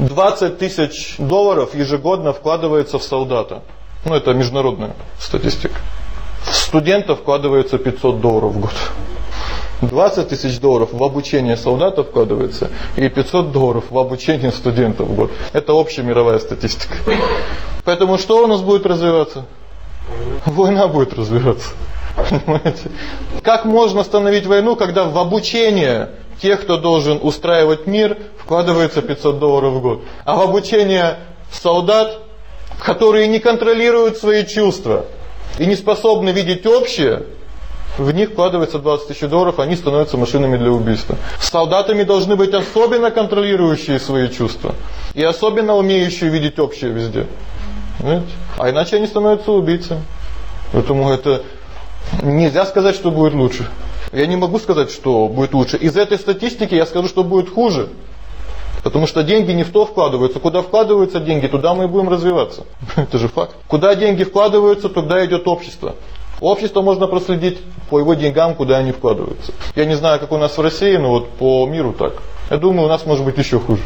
20 тысяч долларов ежегодно вкладывается в солдата. Ну, это международная статистика. В студента вкладывается 500 долларов в год. 20 тысяч долларов в обучение солдата вкладывается и 500 долларов в обучение студентов в год. Это общая мировая статистика. Поэтому что у нас будет развиваться? Война будет развиваться. Понимаете? Как можно остановить войну, когда в обучение тех, кто должен устраивать мир, вкладывается 500 долларов в год, а в обучение солдат, которые не контролируют свои чувства и не способны видеть общее, в них вкладывается 20 тысяч долларов, они становятся машинами для убийства. С солдатами должны быть особенно контролирующие свои чувства и особенно умеющие видеть общее везде. Понимаете? А иначе они становятся убийцами. Поэтому это нельзя сказать, что будет лучше. Я не могу сказать, что будет лучше. Из этой статистики я скажу, что будет хуже. Потому что деньги не в то вкладываются. Куда вкладываются деньги, туда мы и будем развиваться. Это же факт. Куда деньги вкладываются, туда идет общество. Общество можно проследить по его деньгам, куда они вкладываются. Я не знаю, как у нас в России, но вот по миру так. Я думаю, у нас может быть еще хуже.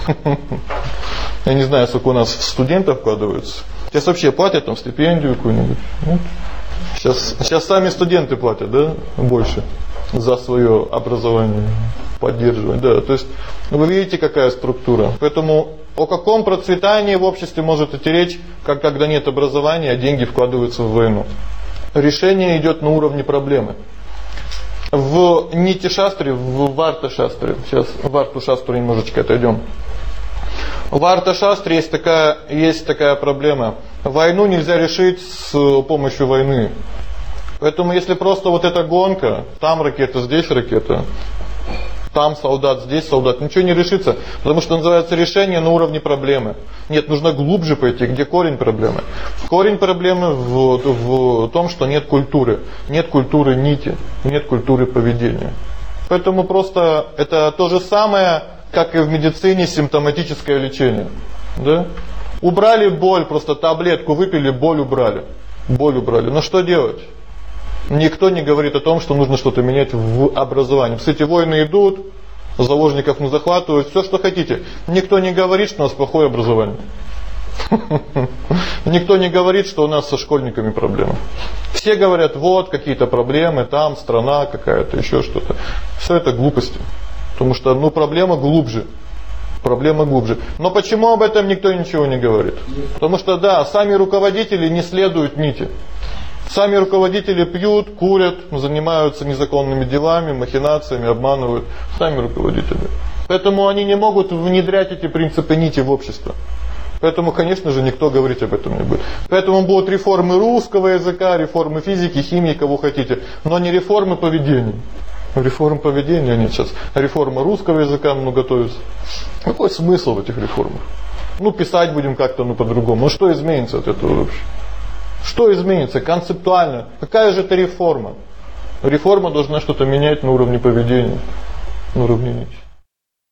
Я не знаю, сколько у нас в студентов вкладываются. Сейчас вообще платят там стипендию какую-нибудь. Сейчас сами студенты платят, да, больше за свое образование, поддерживать. Да, то есть вы видите, какая структура. Поэтому о каком процветании в обществе может идти речь, как когда нет образования, а деньги вкладываются в войну? Решение идет на уровне проблемы. В Нити-шастре, в Варта-шастре, сейчас в Варту-шастру немножечко отойдем. В Варта-шастре есть такая проблема. Войну нельзя решить с помощью войны. Поэтому если просто вот эта гонка, там ракета, здесь ракета, там солдат, здесь солдат, ничего не решится, потому что называется решение на уровне проблемы. Нет, нужно глубже пойти, где корень проблемы. Корень проблемы в том, что нет культуры нити, нет культуры поведения. Поэтому просто это то же самое, как и в медицине симптоматическое лечение. Да? Убрали боль, просто таблетку выпили, боль убрали. Но что делать? Никто не говорит о том, что нужно что-то менять в образовании. Кстати, войны идут, заложников мы захватывают, все, что хотите. Никто не говорит, что у нас плохое образование. Никто не говорит, что у нас со школьниками проблемы. Все говорят, вот какие-то проблемы, там страна какая-то, еще что-то. Все это глупости. Потому что проблема глубже. Но почему об этом никто ничего не говорит? Потому что да, сами руководители не следуют нити. Сами руководители пьют, курят, занимаются незаконными делами, махинациями, обманывают. Сами руководители. Поэтому они не могут внедрять эти принципы нити в общество. Поэтому, конечно же, никто говорить об этом не будет. Поэтому будут реформы русского языка, реформы физики, химии, кого хотите. Но не реформы поведения. Реформ поведения нет сейчас. Реформа русского языка готовится. Какой смысл в этих реформах? Писать будем как-то по-другому. Что изменится от этого вообще? Что изменится концептуально? Какая же это реформа? Реформа должна что-то менять на уровне поведения, на уровне нити.